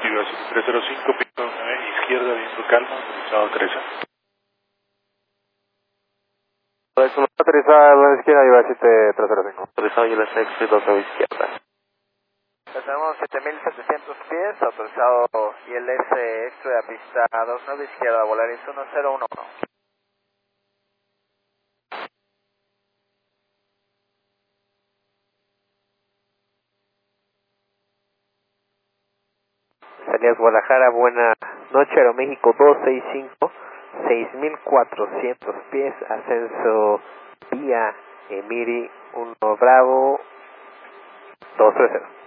Viva 7305, piso 9, izquierda, viento calma, autorizado 13. Autorizado a la izquierda, Viva 7305. Autorizado y la exit 2 izquierda. Tenemos 7700 pies, autorizado ILS extra pista 29 izquierda, Volaris 1011. Salías Guadalajara, buena noche, Aeroméxico 265, 6400 pies, ascenso vía Emiri 1 Bravo 230.